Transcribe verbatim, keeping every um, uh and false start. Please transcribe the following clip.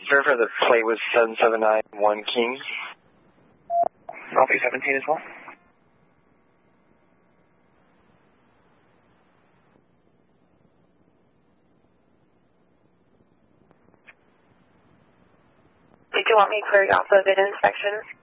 verify the plate was seven seven nine one King. Copy seventeen as well. Did you want me to clear you off of an inspection?